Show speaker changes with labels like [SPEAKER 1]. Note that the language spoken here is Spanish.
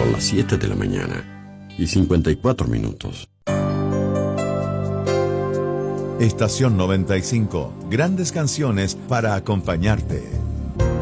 [SPEAKER 1] Son las 7 de la mañana y 54 minutos.
[SPEAKER 2] Estación 95. Grandes canciones para acompañarte.